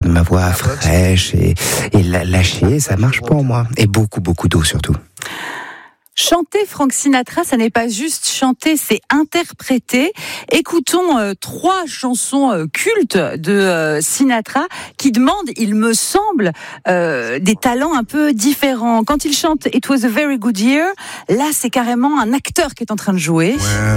garder ma voix fraîche et lâcher, ça marche pour moi. Et beaucoup d'eau surtout. Chanter Frank Sinatra, ça n'est pas juste chanter, c'est interpréter. Écoutons 3 chansons cultes de Sinatra qui demandent, il me semble, des talents un peu différents. Quand il chante It Was a Very Good Year, là c'est carrément un acteur qui est en train de jouer.